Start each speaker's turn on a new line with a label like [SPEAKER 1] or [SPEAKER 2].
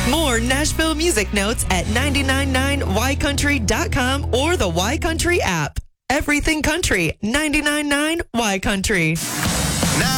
[SPEAKER 1] More Nashville music notes at 999ycountry.com or the Y Country app. Everything country, 999 Y Country.